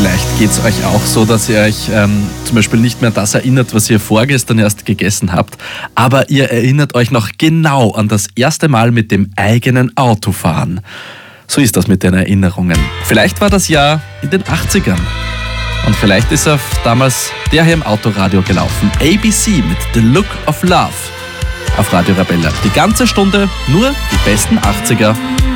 Vielleicht geht es euch auch so, dass ihr euch zum Beispiel nicht mehr das erinnert, was ihr vorgestern erst gegessen habt, aber ihr erinnert euch noch genau an das erste Mal mit dem eigenen Auto fahren. So ist das mit den Erinnerungen. Vielleicht war das Jahr in den 80ern. Und vielleicht ist damals der hier im Autoradio gelaufen. ABC mit The Look of Love auf Radio Arabella. Die ganze Stunde nur die besten 80er.